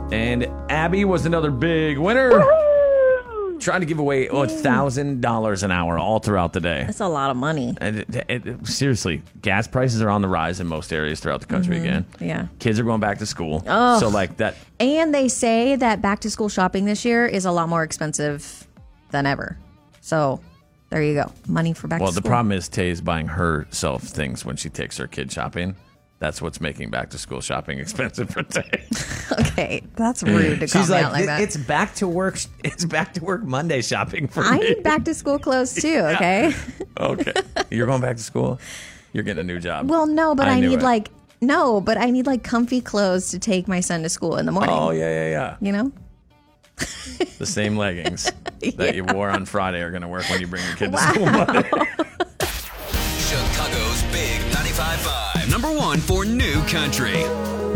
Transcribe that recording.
And Abby was another big winner. Woo-hoo! Trying to give away $1,000 an hour all throughout the day. That's a lot of money. And seriously, gas prices are on the rise in most areas throughout the country again. Yeah. Kids are going back to school. Oh. So like that. And they say that back to school shopping this year is a lot more expensive than ever. So there you go. Money for back to Well, school. the problem is Tay's buying herself things when she takes her kid shopping. That's what's making back to school shopping expensive for Tay. Okay, that's rude to call She's me like, out like that. it's back to work. It's back to work Monday shopping for I me. need back to school clothes too, okay? Okay. You're going back to school? You're getting a new job. Well, no, but I knew need it. I need like comfy clothes to take my son to school in the morning. Oh, yeah. You know? The same leggings that you wore on Friday are going to work when you bring your kid to school Monday. Chicago's Big 95.5. #1 for New Country.